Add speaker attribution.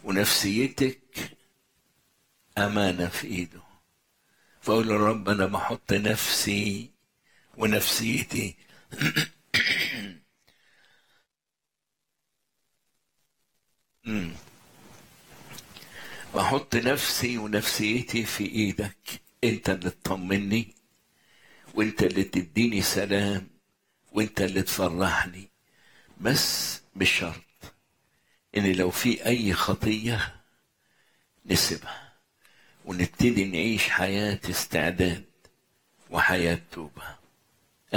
Speaker 1: ونفسيتك أمانة في إيده. فأقول له رب أنا بحط نفسي ونفسيتي بحط نفسي ونفسيتي في إيدك. أنت اللي تطمني، وأنت اللي تديني سلام، وأنت اللي تفرحني. بس بشرط إن لو في أي خطية نسيبها ونبتدي نعيش حياة استعداد وحياة توبة.